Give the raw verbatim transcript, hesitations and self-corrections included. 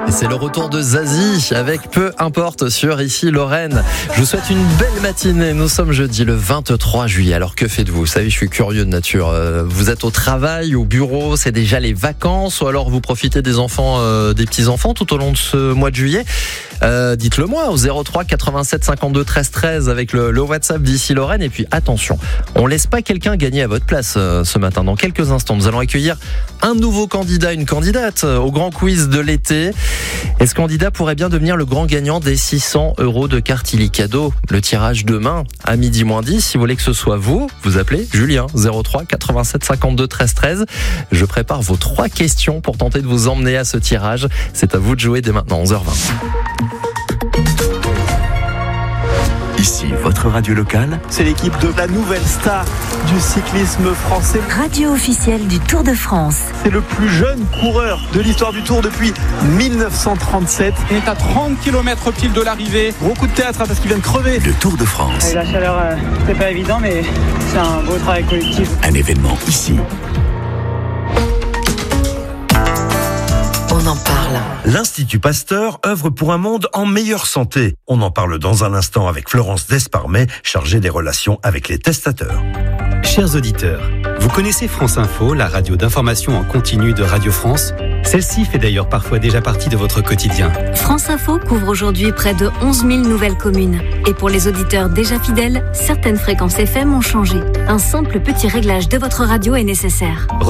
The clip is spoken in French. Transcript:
Et c'est le retour de Zazie avec Peu importe sur Ici Lorraine. Je vous souhaite une belle matinée. Nous sommes jeudi le vingt-trois juillet. Alors que faites-vous ? Vous savez, je suis curieux de nature. Vous êtes au travail, au bureau, c'est déjà les vacances, ou alors vous profitez des enfants, euh, des petits-enfants tout au long de ce mois de juillet ? Euh, dites-le moi au zéro trois quatre-vingt-sept cinquante-deux treize treize avec le, le WhatsApp d'Ici Lorraine. Et puis attention, on laisse pas quelqu'un gagner à votre place euh, ce matin. Dans quelques instants, nous allons accueillir un nouveau candidat, une candidate euh, au grand quiz de l'été. Et ce candidat pourrait bien devenir le grand gagnant des six cents euros de carte illicadeau. Le tirage demain à midi moins dix. Si vous voulez que ce soit vous, vous appelez Julien zéro trois quatre-vingt-sept cinquante-deux treize treize. Je prépare vos trois questions pour tenter de vous emmener à ce tirage. C'est à vous de jouer dès maintenant, onze heures vingt. Ici, votre radio locale. C'est l'équipe de la nouvelle star du cyclisme français. Radio officielle du Tour de France. C'est le plus jeune coureur de l'histoire du Tour depuis dix-neuf cent trente-sept. Il est à trente kilomètres pile de l'arrivée. Gros coup de théâtre hein, parce qu'il vient de crever. Le Tour de France. Et la chaleur, euh, c'est pas évident, mais c'est un beau travail collectif. Un événement ici. On en parle. L'Institut Pasteur œuvre pour un monde en meilleure santé. On en parle dans un instant avec Florence Desparmet, chargée des relations avec les testateurs. Chers auditeurs, vous connaissez France Info, la radio d'information en continu de Radio France ? Celle-ci fait d'ailleurs parfois déjà partie de votre quotidien. France Info couvre aujourd'hui près de onze mille nouvelles communes. Et pour les auditeurs déjà fidèles, certaines fréquences F M ont changé. Un simple petit réglage de votre radio est nécessaire.